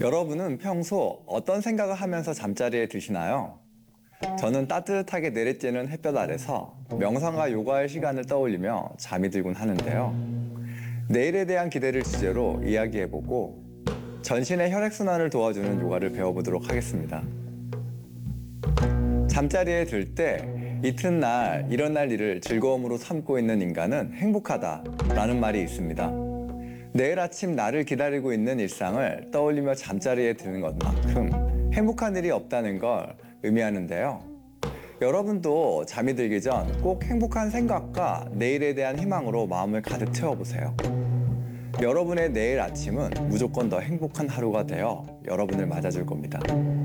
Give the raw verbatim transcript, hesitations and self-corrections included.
여러분은 평소 어떤 생각을 하면서 잠자리에 드시나요? 저는 따뜻하게 내리쬐는 햇볕 아래서 명상과 요가의 시간을 떠올리며 잠이 들곤 하는데요. 내일에 대한 기대를 주제로 이야기해보고 전신의 혈액순환을 도와주는 요가를 배워보도록 하겠습니다. 잠자리에 들 때 이튿날 일어날 일을 즐거움으로 삼고 있는 인간은 행복하다라는 말이 있습니다. 내일 아침 나를 기다리고 있는 일상을 떠올리며 잠자리에 드는 것만큼 행복한 일이 없다는 걸 의미하는데요. 여러분도 잠이 들기 전 꼭 행복한 생각과 내일에 대한 희망으로 마음을 가득 채워보세요. 여러분의 내일 아침은 무조건 더 행복한 하루가 되어 여러분을 맞아줄 겁니다.